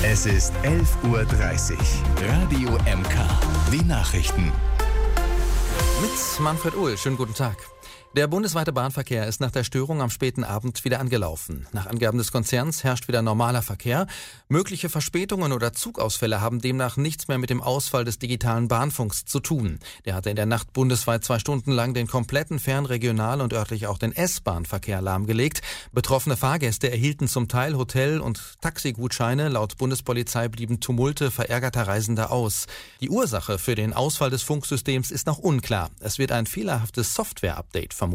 Es ist 11:30 Uhr. Radio MK. Die Nachrichten. Mit Manfred Uhl. Schönen guten Tag. Der bundesweite Bahnverkehr ist nach der Störung am späten Abend wieder angelaufen. Nach Angaben des Konzerns herrscht wieder normaler Verkehr. Mögliche Verspätungen oder Zugausfälle haben demnach nichts mehr mit dem Ausfall des digitalen Bahnfunks zu tun. Der hatte in der Nacht bundesweit 2 Stunden lang den kompletten Fernregional- und örtlich auch den S-Bahn-Verkehr lahmgelegt. Betroffene Fahrgäste erhielten zum Teil Hotel- und Taxigutscheine. Laut Bundespolizei blieben Tumulte verärgerter Reisender aus. Die Ursache für den Ausfall des Funksystems ist noch unklar. Es wird ein fehlerhaftes Software-Update vermutet.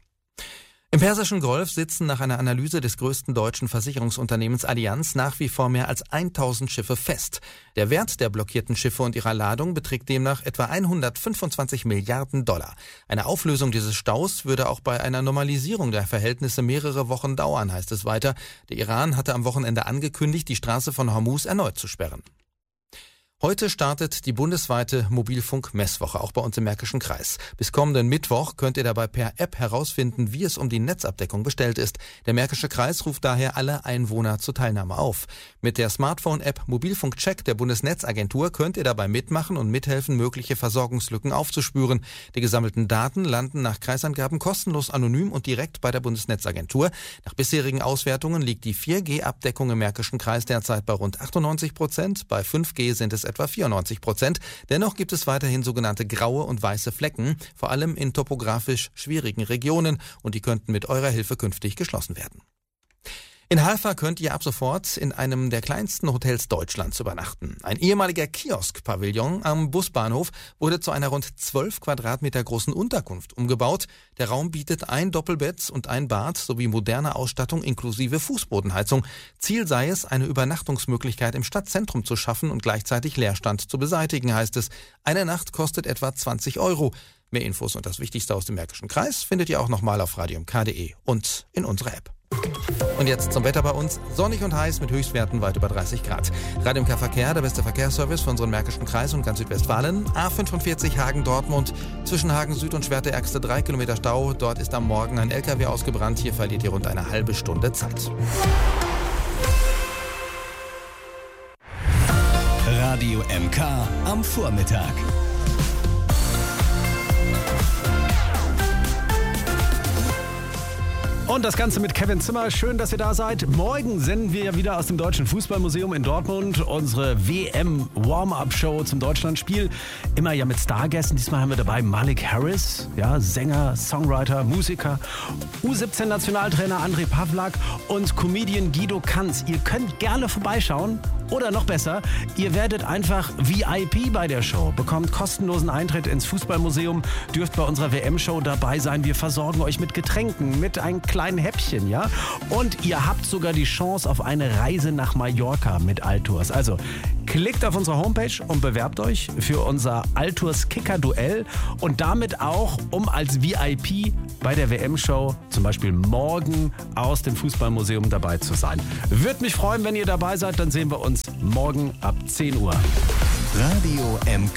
Im Persischen Golf sitzen nach einer Analyse des größten deutschen Versicherungsunternehmens Allianz nach wie vor mehr als 1000 Schiffe fest. Der Wert der blockierten Schiffe und ihrer Ladung beträgt demnach etwa 125 Milliarden $. Eine Auflösung dieses Staus würde auch bei einer Normalisierung der Verhältnisse mehrere Wochen dauern, heißt es weiter. Der Iran hatte am Wochenende angekündigt, die Straße von Hormuz erneut zu sperren. Heute startet die bundesweite Mobilfunk-Messwoche, auch bei uns im Märkischen Kreis. Bis kommenden Mittwoch könnt ihr dabei per App herausfinden, wie es um die Netzabdeckung bestellt ist. Der Märkische Kreis ruft daher alle Einwohner zur Teilnahme auf. Mit der Smartphone-App Mobilfunk-Check der Bundesnetzagentur könnt ihr dabei mitmachen und mithelfen, mögliche Versorgungslücken aufzuspüren. Die gesammelten Daten landen nach Kreisangaben kostenlos anonym und direkt bei der Bundesnetzagentur. Nach bisherigen Auswertungen liegt die 4G-Abdeckung im Märkischen Kreis derzeit bei rund 98%. Bei 5G sind es etwa 94%. Dennoch gibt es weiterhin sogenannte graue und weiße Flecken, vor allem in topografisch schwierigen Regionen, und die könnten mit eurer Hilfe künftig geschlossen werden. In Halver könnt ihr ab sofort in einem der kleinsten Hotels Deutschlands übernachten. Ein ehemaliger Kiosk-Pavillon am Busbahnhof wurde zu einer rund 12 Quadratmeter großen Unterkunft umgebaut. Der Raum bietet ein Doppelbett und ein Bad sowie moderne Ausstattung inklusive Fußbodenheizung. Ziel sei es, eine Übernachtungsmöglichkeit im Stadtzentrum zu schaffen und gleichzeitig Leerstand zu beseitigen, heißt es. Eine Nacht kostet etwa 20 €. Mehr Infos und das Wichtigste aus dem Märkischen Kreis findet ihr auch nochmal auf radiomk.de und in unserer App. Und jetzt zum Wetter bei uns. Sonnig und heiß mit Höchstwerten weit über 30 Grad. Radio MK Verkehr, der beste Verkehrsservice für unseren Märkischen Kreis und ganz Südwestfalen. A45 Hagen-Dortmund. Zwischen Hagen Süd und Schwerte-Ärgste 3 Kilometer Stau. Dort ist am Morgen ein LKW ausgebrannt. Hier verliert ihr rund eine halbe Stunde Zeit. Radio MK am Vormittag. Und das Ganze mit Kevin Zimmer. Schön, dass ihr da seid. Morgen senden wir ja wieder aus dem Deutschen Fußballmuseum in Dortmund unsere WM-Warm-Up-Show zum Deutschlandspiel. Immer ja mit Stargästen. Diesmal haben wir dabei Malik Harris, ja, Sänger, Songwriter, Musiker, U17-Nationaltrainer André Pavlak und Comedian Guido Kanz. Ihr könnt gerne vorbeischauen. Oder noch besser, ihr werdet einfach VIP bei der Show, bekommt kostenlosen Eintritt ins Fußballmuseum, dürft bei unserer WM-Show dabei sein. Wir versorgen euch mit Getränken, mit einem kleinen Häppchen, ja? Und ihr habt sogar die Chance auf eine Reise nach Mallorca mit Altours. Also klickt auf unsere Homepage und bewerbt euch für unser Altours-Kicker-Duell und damit auch, um als VIP bei der WM-Show zum Beispiel morgen aus dem Fußballmuseum dabei zu sein. Würde mich freuen, wenn ihr dabei seid, dann sehen wir uns morgen ab 10 Uhr. Radio MK.